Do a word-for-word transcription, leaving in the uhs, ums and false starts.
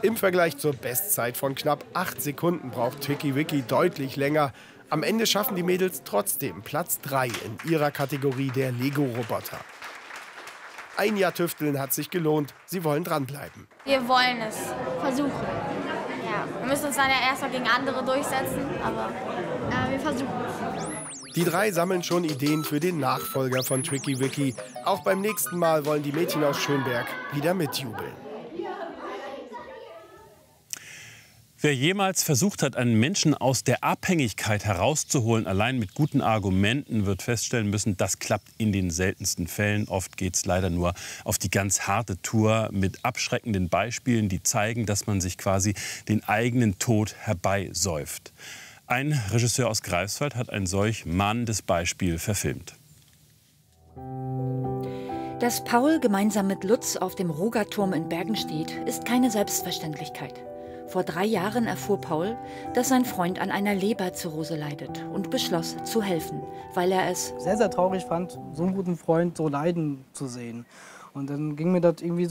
Im Vergleich zur Bestzeit von knapp acht Sekunden braucht Twiki Wiki deutlich länger. Am Ende schaffen die Mädels trotzdem Platz drei in ihrer Kategorie der Lego-Roboter. Ein Jahr Tüfteln hat sich gelohnt. Sie wollen dranbleiben. Wir wollen es versuchen. Ja, wir müssen uns dann ja erstmal gegen andere durchsetzen, aber äh, wir versuchen es. Die drei sammeln schon Ideen für den Nachfolger von Twiki Wiki. Auch beim nächsten Mal wollen die Mädchen aus Schönberg wieder mitjubeln. Wer jemals versucht hat, einen Menschen aus der Abhängigkeit herauszuholen, allein mit guten Argumenten, wird feststellen müssen, das klappt in den seltensten Fällen. Oft geht es leider nur auf die ganz harte Tour mit abschreckenden Beispielen, die zeigen, dass man sich quasi den eigenen Tod herbeisäuft. Ein Regisseur aus Greifswald hat ein solch mahnendes Beispiel verfilmt. Dass Paul gemeinsam mit Lutz auf dem Rogaturm in Bergen steht, ist keine Selbstverständlichkeit. Vor drei Jahren erfuhr Paul, dass sein Freund an einer Leberzirrhose leidet und beschloss, zu helfen, weil er es sehr, sehr traurig fand, so einen guten Freund so leiden zu sehen. Und dann ging mir das irgendwie so